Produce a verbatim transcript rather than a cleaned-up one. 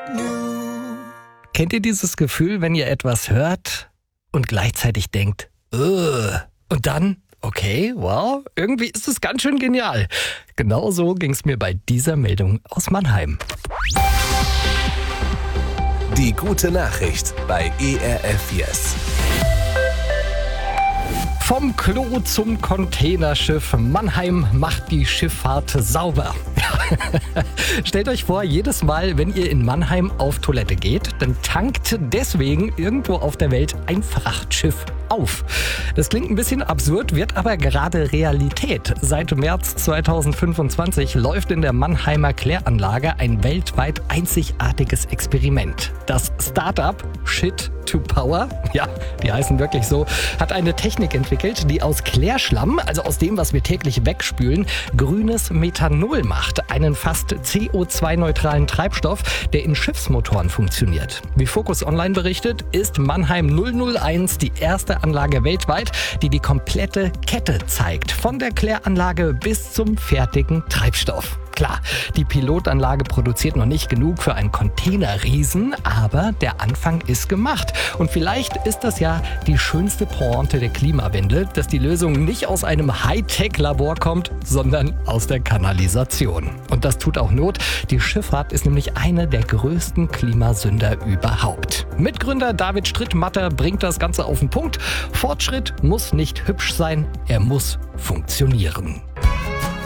Kennt ihr dieses Gefühl, wenn ihr etwas hört und gleichzeitig denkt, Ugh. Und dann, okay, wow, irgendwie ist es ganz schön genial. Genauso ging es mir bei dieser Meldung aus Mannheim. Die gute Nachricht bei E R F Yes. Vom Klo zum Containerschiff. Mannheim macht die Schifffahrt sauber. Stellt euch vor, jedes Mal, wenn ihr in Mannheim auf Toilette geht, dann tankt deswegen irgendwo auf der Welt ein Frachtschiff auf. Das klingt ein bisschen absurd, wird aber gerade Realität. Seit März zweitausendfünfundzwanzig läuft in der Mannheimer Kläranlage ein weltweit einzigartiges Experiment. Das Startup Shit to Power, ja, die heißen wirklich so, hat eine Technik entwickelt, die aus Klärschlamm, also aus dem, was wir täglich wegspülen, grünes Methanol macht. Einen fast C O zwei neutralen Treibstoff, der in Schiffsmotoren funktioniert. Wie Focus Online berichtet, ist Mannheim null null eins die erste Anlage weltweit, die die komplette Kette zeigt. Von der Kläranlage bis zum fertigen Treibstoff. Klar, die Pilotanlage produziert noch nicht genug für einen Containerriesen, aber der Anfang ist gemacht. Und vielleicht ist das ja die schönste Pointe der Klimawende, dass die Lösung nicht aus einem Hightech-Labor kommt, sondern aus der Kanalisation. Und das tut auch Not. Die Schifffahrt ist nämlich eine der größten Klimasünder überhaupt. Mitgründer David Strittmatter bringt das Ganze auf den Punkt. Fortschritt muss nicht hübsch sein, er muss funktionieren.